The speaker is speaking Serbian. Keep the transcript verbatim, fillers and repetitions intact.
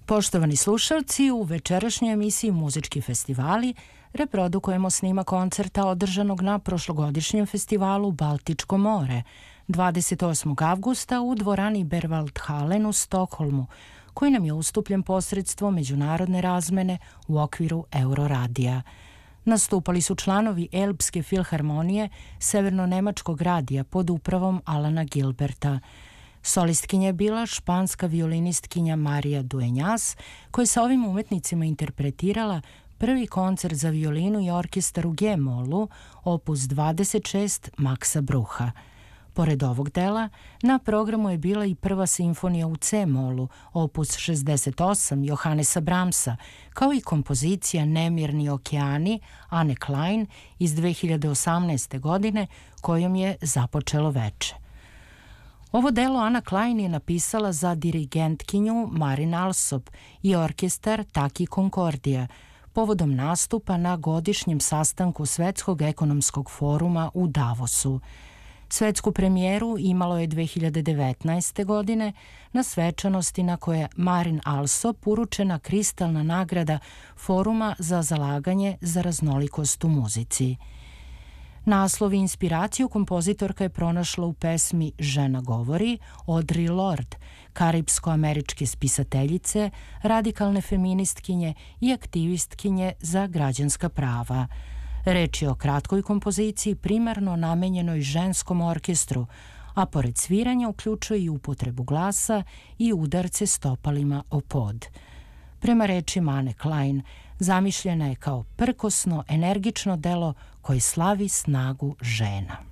Poštovani slušalci, u večerašnjoj emisiji Muzički festivali reprodukujemo snima koncerta održanog na prošlogodišnjem festivalu Baltičko more dvadeset osmog avgusta u dvorani Berwaldhallen u Stokholmu, koji nam je ustupljen posredstvom međunarodne razmene u okviru Euroradija. Nastupali su članovi Elbske filharmonije Severno-nemačkog radija pod upravom Alana Gilberta. Solistkinja je bila španska violinistkinja Marija Dueñas, koja je sa ovim umetnicima interpretirala prvi koncert za violinu i orkestar u G-molu, opus dvadeset šest Maxa Brucha. Pored ovog dela, na programu je bila i prva simfonija u C-molu, opus šezdeset osam Johannesa Brahmsa, kao i kompozicija Nemirni okeani Anne Klein iz dve hiljade osamnaeste. godine, kojom je započelo veče. Ovo delo Anna Klein je napisala za dirigentkinju Marin Alsop i orkestar Taki Concordija, povodom nastupa na godišnjem sastanku Svetskog ekonomskog foruma u Davosu. Svetsku premijeru imalo je dve hiljade devetnaeste. godine na svečanosti na koje je Marin Alsop uručena kristalna nagrada Foruma za zalaganje za raznolikost u muzici. Naslov i inspiraciju kompozitorka je pronašla u pesmi Žena govori Audre Lorde, karipsko-američke spisateljice, radikalne feministkinje i aktivistkinje za građanska prava. Reč je o kratkoj kompoziciji primarno namenjenoj ženskom orkestru, a pored sviranja uključuje i upotrebu glasa i udarce stopalima o pod. Prema rečima Anne Klein, zamišljena je kao prkosno, energično delo koje slavi snagu žena.